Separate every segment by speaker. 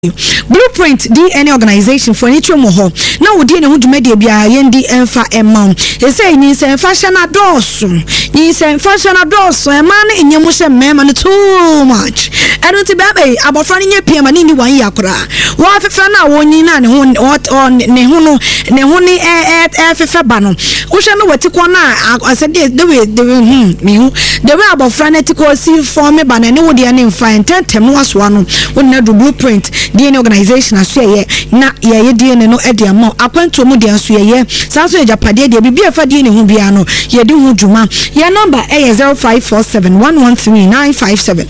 Speaker 1: Blueprint DNA organization for any moho. Now we didn't want to make the yendi enfa amount. They say ni se fashion adoso. Ni se fashion adoso. A man in Yamusha man too much. I don't see about finding a PM and any one yakura. What if I know one in what on Nehuno Nehuni Fabano? We shall know what to corner. I said the way the way about fanatical see for me, but I know the name fine 10 was one when not do blueprint. DNA organization asye na ye DNA no e dia ma akwanto mu dia so ye sanso e japade dia bibia fa DNA hu bia no ye di hu djuma ye number e 0547113957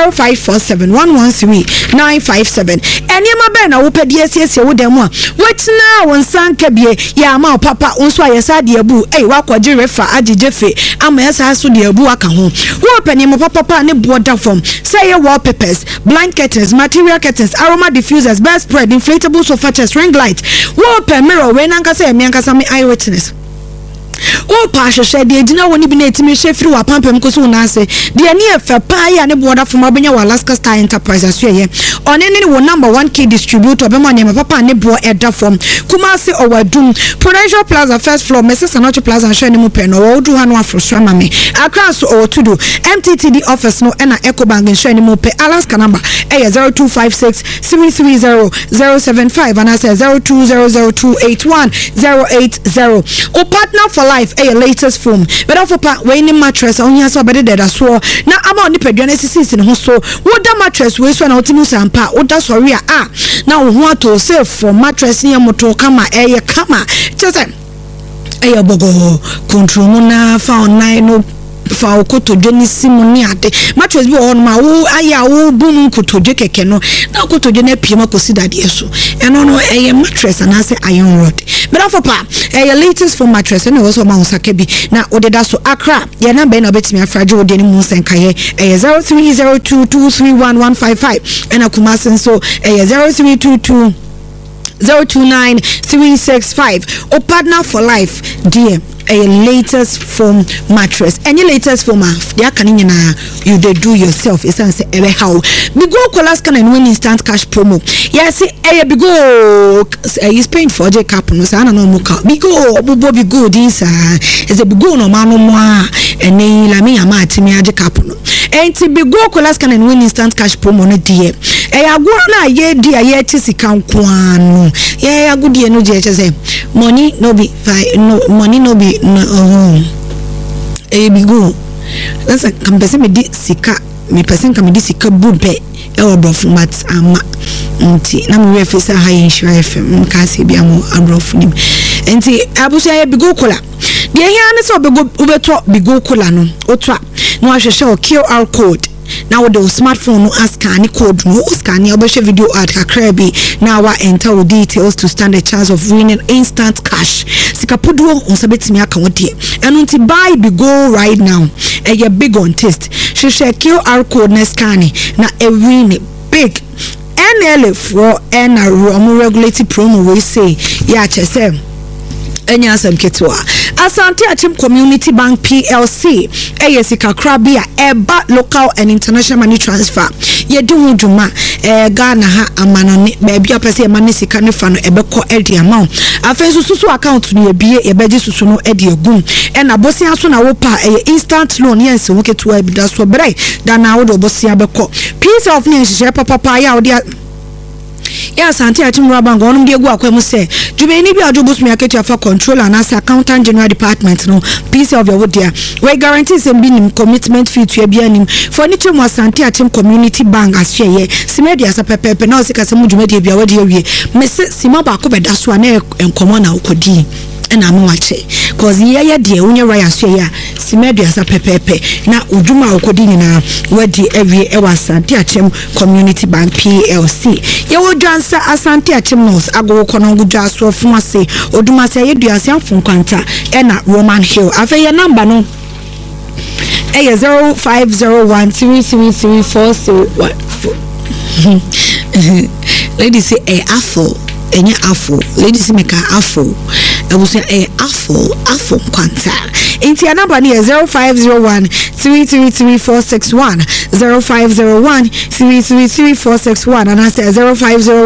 Speaker 1: 0547113957 eniema be na wo pede siesie wo dem a wetina won sanka bie ya ma papa unso ayesa dia bu wakwaje refa ajejefe ama yesa so dia bu aka ho wo penimo papa ne border form say wallpapers, blind curtains, material curtains, aroma diffusers, bedspread, inflatable sofa chairs, ring light, wall mirror, when Anka say me eyewitness. Oh, Pasha said, "They didn't want to be native me through a pump and Kosuna say, they are near for pie and a border from Albania, Alaska Star Enterprises. On any number 1K distributor, Bemani, Papa, and a boy at the form, Kumasi or Doom, Prudential Plaza, first floor, Mrs. Anochi Plaza, and Shanimu Pen, or do one for Stramami, across or to do MTTD office, no, and Echo Bank and Shanimu Pen, Alaska number A0256 330 075, and I say 0200281080. Oh, partner for life a latest form but for part when mattress on your so better that so now about the pedionesis in so what the mattress we so na otimus ampa what that sorry now want to save for mattress near motor kama kama just bogo control na fa online no fa okotoje ni simoni ade mattress bi on ma wo aya wo bum kotoje keke no na kotoje na pie makosi dade eso eno no mattress and say iron rod but for pa latest for mattress and also ma usake bi na odeda so Accra ye na be na betimi afraje ode ni mu senka ye 0302231155 and Kumasi so 0322 029365 or partner for life dear a latest foam mattress any latest foam they can you they do yourself it's say how Bigo Alaska and win instant cash promo yes Bigo is paying for J cap no say no muka Bigo this is a Bigo no man no more and la me ama atimi J cap no enti Bigo Alaska and win instant cash promo no dear agona ye dear ye tisika nkwano ye agudie no je say money no be money no be Bigo that's a compensation me di sika me person can me di sika bube brofu mat ama nti na me refer high insurance FM ka se bia mo abrofu nim nti abuso ye Bigo kola de hia ne so obeto Bigo kola no otwa no ahwehwe o QR code now with the smartphone no scan code no scan your video ad kakrebi now I enter with details to stand a chance of winning instant cash sikapudo on sabetimi aka wodie eno nti buy Bigo right now a big on test she share QR code na scan na a win big NL for and a regulatory promo we say ya chese enya asem ketwa Asante Achim Community Bank PLC Sika Krabia eba local and international money transfer ye do huduma Ghana ha amanone baby apese e mane sika ne fa no ebeko edi amount afenso susu account no ebie ye beji susu no edi egum na bosia so na wo pa instant loan yense wo ketwa ebida so bere da na wo do bosia beko piece of ne hye papa ya wo dia ya Asante Achim Bank onum de egu akwemu se jumeni bi adobus me aketu afa controller na accountant general department no piece of your wodia we guarantee sem bi nim commitment fee to bia nim for ni chemu Asante Achim Community Bank asye simedia sa pepepe na osika sem jumedi bia wodi awie mese sima ba ko beda so na enkomo na ukodi na amawache cause ye de unye raya so ya simedia sa pepepe na uduma ukodi na wadi awie e Asante Achim Community Bank PLC ye wo dwansa Asante Achim nos ago kono gudwa so fun ase oduma se ye duase afun kwanta e na Roman Hill afa ye number no 0501333401 ladies say afo enya afo ladies make afo I will say afo kwanta Inti number near 0501 333461 0501 333461 and I say 0501